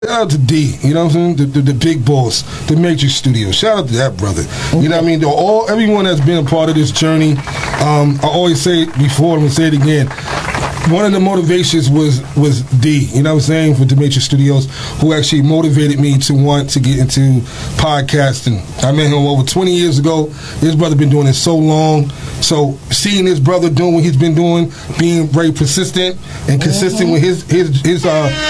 Shout out to D, you know what I'm saying? The big boss, the Matrix Studio. Shout out to that brother. You know what I mean? Everyone that's been a part of this journey. I always say it before, I'm gonna say it again. One of the motivations was D, you know what I'm saying, for Demetrius Studios, who actually motivated me to want to get into podcasting. I met him over 20 years ago. His brother been doing it so long. So seeing his brother doing what he's been doing, being very persistent and consistent with his gears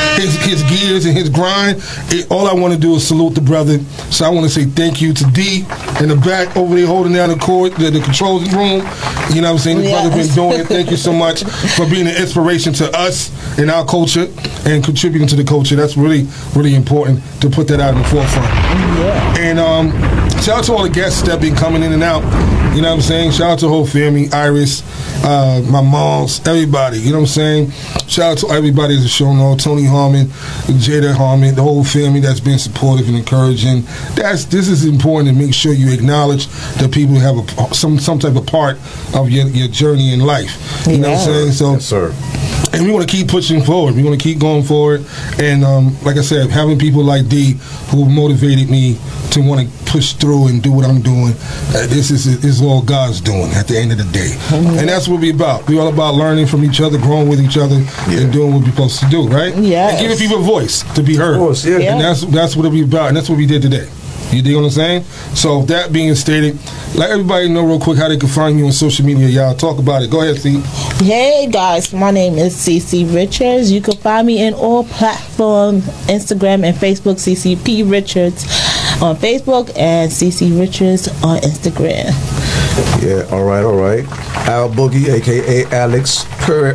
and his grind, all I want to do is salute the brother. So I want to say thank you to D in the back over there holding down the court, the controls room. You know what I'm saying? His brother been doing it. Thank you so much for being an inspiration to us in our culture and contributing to the culture. That's really, really important to put that out in the forefront. Yeah. And shout out to all the guests that been coming in and out. You know what I'm saying? Shout out to the whole family, Iris, my moms, everybody. You know what I'm saying? Shout out to everybody that's shown on, Tony Harmon, Jada Harmon, the whole family that's been supportive and encouraging. This is important to make sure you acknowledge that people have some type of part of your journey in life. You know what I'm saying? So, yes, sir. And we want to keep pushing forward. We want to keep going forward. And like I said, having people like D who motivated me to want to push through and do what I'm doing, this is all God's doing at the end of the day. And that's what we're about. We're all about learning from each other, growing with each other, and doing what we're supposed to do, right? Yeah. And giving people a voice to be heard. Of course, yeah. And that's what we're about. And that's what we did today. You dig what I'm saying? So that being stated, let everybody know real quick how they can find you on social media. Y'all talk about it. Go ahead, C. Hey guys, my name is CC Richards. You can find me in all platforms, Instagram and Facebook, CCP Richards on Facebook and CC Richards on Instagram. Yeah, all right. Al Boogie, a.k.a. Alex Pereira,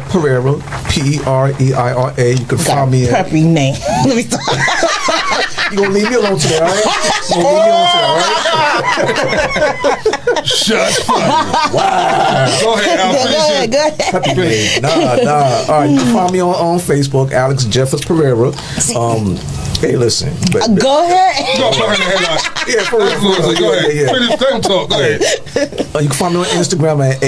Pereira. You can find me at... Preppy name. Let me stop. You gonna leave me alone today, all right? Shut up. Wow. Go ahead, Al. Go ahead. Nah. All right, you can find me on Facebook, Alex Jeffers Pereira. Hey, listen. Go ahead. Yeah, for real. Go ahead. Finish them talk. Go ahead. You can find me on Instagram at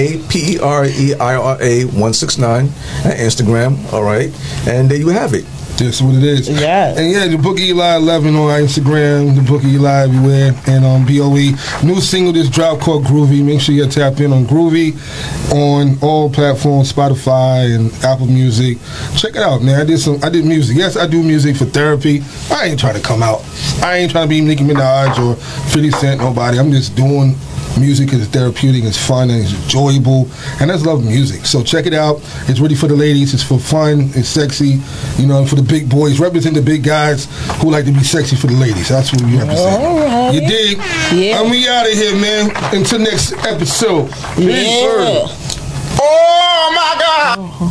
APEREIRA169 at Instagram. All right, and there you have it. That's what it is. Yeah. And yeah, the Book Eli 11 on Instagram, the Book Eli everywhere, and on BOE. New single just dropped called Groovy. Make sure you tap in on Groovy on all platforms, Spotify and Apple Music. Check it out, man. I did music. Yes, I do music for therapy. I ain't trying to come out. I ain't trying to be Nicki Minaj or 50 Cent, nobody. I'm just doing music is therapeutic, it's fun, and it's enjoyable, and I just love music. So check it out. It's really for the ladies. It's for fun. It's sexy. You know, for the big boys. Represent the big guys who like to be sexy for the ladies. That's what we represent. Right. You dig? Yeah. And we out of here, man. Until next episode. Yeah. Oh my God.